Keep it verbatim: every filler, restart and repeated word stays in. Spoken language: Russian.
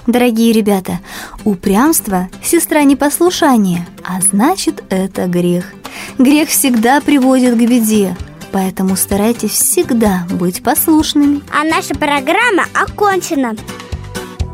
Дорогие ребята, упрямство – сестра непослушания, а значит, это грех. Грех всегда приводит к беде, поэтому старайтесь всегда быть послушными. А наша программа окончена.